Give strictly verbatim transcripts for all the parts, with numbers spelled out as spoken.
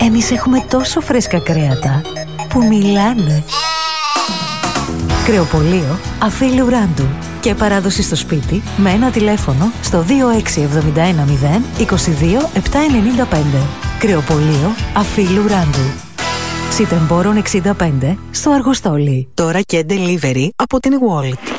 Εμείς έχουμε τόσο φρέσκα κρέατα που μιλάνε. Κρεοπωλείο Αφίλου Ράντου. Και παράδοση στο σπίτι με ένα τηλέφωνο στο δύο έξι εβδομήντα ένα μηδέν είκοσι δύο επτακόσια ενενήντα πέντε. Κρεοπωλείο Αφίλου Ράντου. Σιτεμπόρων εξήντα πέντε στο Αργοστόλι. Τώρα και delivery από την Wallet.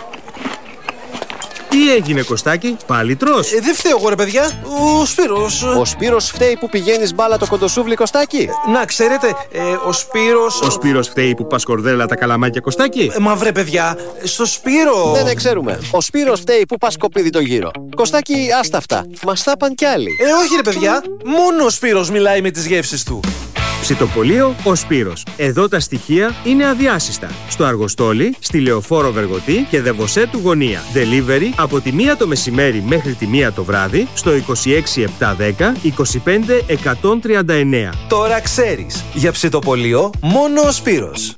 Τι έγινε, Κωστάκη, πάλι τρως? Ε, δεν φταίω εγώ, ρε παιδιά. Ο Σπύρος. Ο Σπύρος φταίει που πηγαίνεις μπάλα το κοντοσούβλι, Κωστάκη? Ε, να ξέρετε, ε, ο Σπύρος. Ο Σπύρος φταίει που πας κορδέλα τα καλαμάκια, Κωστάκη? Ε, μα βρε, παιδιά, στο Σπύρο. Δεν, δεν ξέρουμε. Ο Σπύρος φταίει που πας σκοπίδι το γύρο. Κωστάκη, άστα αυτά. Μας τα παν κι άλλοι. Ε, όχι, ρε παιδιά. Μόνο ο Σπύρος μιλάει με τις γεύσεις του. Ψητοπωλείο Ο Σπύρος. Εδώ τα στοιχεία είναι αδιάσυστα. Στο Αργοστόλι, στη Λεωφόρο Βεργοτή και Δεβοσέ του Γωνία. Delivery από τη μία το μεσημέρι μέχρι τη μία το βράδυ στο είκοσι έξι επτακόσια δέκα είκοσι πέντε εκατόν τριάντα εννέα. Τώρα ξέρεις. Για ψητοπωλείο μόνο ο Σπύρος.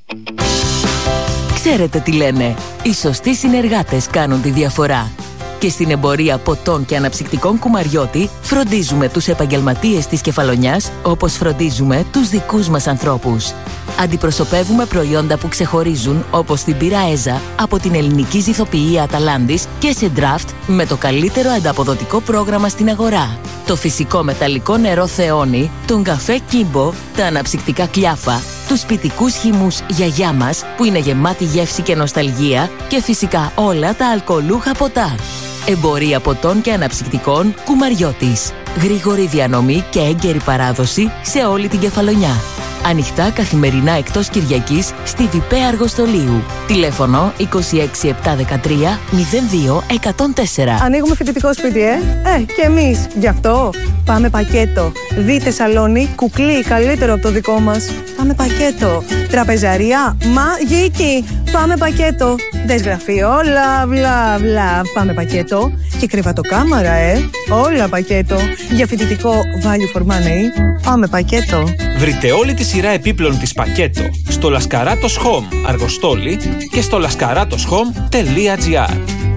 Ξέρετε τι λένε. Οι σωστοί συνεργάτες κάνουν τη διαφορά. Και στην εμπορία ποτών και αναψυκτικών Κουμαριώτη φροντίζουμε τους επαγγελματίες της Κεφαλονιάς όπως φροντίζουμε τους δικούς μας ανθρώπους. Αντιπροσωπεύουμε προϊόντα που ξεχωρίζουν όπως την πύρα Έζα από την ελληνική ζυθοποιία Αταλάντης και σε ντράφτ με το καλύτερο ανταποδοτικό πρόγραμμα στην αγορά. Το φυσικό μεταλλικό νερό Θεόνι, τον καφέ Κίμπο, τα αναψυκτικά Κλιάφα, τους σπιτικούς χυμούς Γιαγιά μας που είναι γεμάτη γεύση και νοσταλγία και φυσικά όλα τα αλκοολούχα ποτά. Εμπορία ποτών και αναψυκτικών Κουμαριώτης. Γρήγορη διανομή και έγκαιρη παράδοση σε όλη την Κεφαλονιά. Ανοιχτά καθημερινά εκτός Κυριακής στη Βιπέ Αργοστολίου. Τηλέφωνο είκοσι έξι επτακόσια δεκατρία μηδέν δύο εκατόν τέσσερα. Ανοίγουμε φοιτητικό σπίτι, ε! Ε, και εμείς. Γι' αυτό πάμε πακέτο. Δείτε σαλόνι, κουκλί, καλύτερο από το δικό μας. Πάμε πακέτο. Τραπεζαρία, μαγική. Πάμε πακέτο. Δες γραφείο, μπλα μπλα μπλα. Πάμε πακέτο. Και κρεβατοκάμαρα, ε! Όλα πακέτο. Για φοιτητικό value for money. Πάμε πακέτο. Βρείτε όλη τη σειρά επίπλων της Πακέτο στο Λασκαράτος Home Αργοστόλι και στο λασκαράτος home τελεία gr.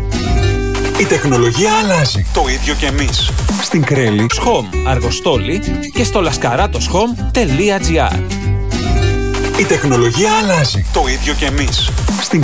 Η τεχνολογία αλλάζει. Το ίδιο και εμείς. Στην Κρέλη Home Αργοστόλι και στο λασκαράτος home τελεία gr. Η τεχνολογία αλλάζει. Το ίδιο και εμείς. Στην